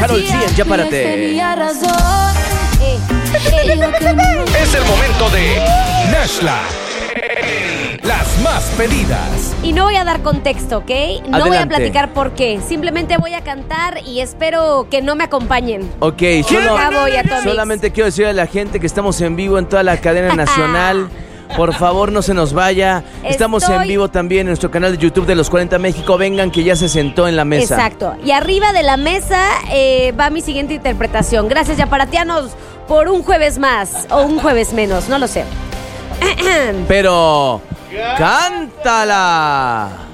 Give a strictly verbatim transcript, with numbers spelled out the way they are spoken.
Karol G en Ya Párate. Es el momento de Nashla, las más pedidas. Y no voy a dar contexto, ¿ok? No Adelante. voy a platicar por qué. Simplemente voy a cantar y espero que no me acompañen. Ok, solo, Ya voy a Tomix. solamente quiero decirle a la gente que estamos en vivo en toda la cadena nacional. Por favor, no se nos vaya. Estamos Estoy- en vivo también en nuestro canal de YouTube de Los cuarenta México. Vengan, que ya se sentó en la mesa. Exacto. Y arriba de la mesa eh, va mi siguiente interpretación. Gracias, yaparatianos, por un jueves más o un jueves menos, no lo sé. Pero, cántala.